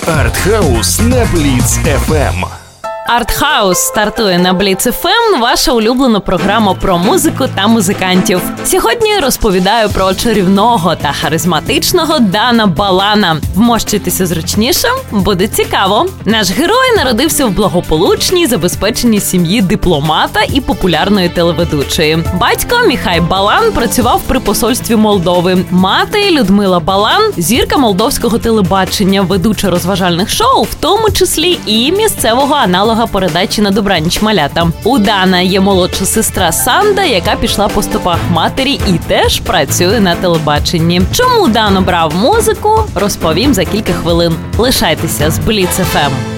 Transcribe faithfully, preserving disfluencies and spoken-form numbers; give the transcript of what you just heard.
Артхаус на Бліц еф ем. Артхаус стартує на Бліц еф ем, ваша улюблена програма про музику та музикантів. Сьогодні розповідаю про чарівного та харизматичного Дана Балана. Вмощуйтеся зручніше, буде цікаво. Наш герой народився в благополучній, забезпеченій сім'ї дипломата і популярної телеведучої. Батько Міхай Балан працював при посольстві Молдови. Мати Людмила Балан – зірка молдовського телебачення, ведуча розважальних шоу, в тому числі і місцевого аналогу передачі «На добраніч, малята». У Дана є молодша сестра Санда, яка пішла по стопах матері і теж працює на телебаченні. Чому Дан обрав музику, розповім за кілька хвилин. Лишайтеся з Бліц еф ем.